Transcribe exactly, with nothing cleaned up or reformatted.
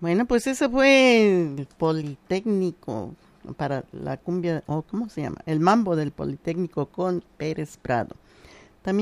Bueno, pues ese fue el Politécnico para la cumbia, o ¿cómo se llama? El mambo del Politécnico con Pérez Prado.